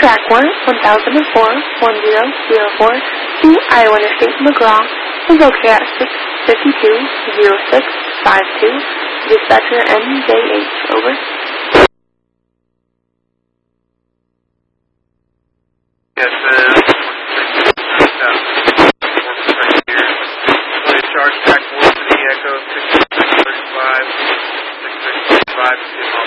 track 1004-1004 to Iowa Interstate McGraw is located at 652-0652. Dispatcher MJH, over. Yes, charge track 4 to the Echo 635, 635,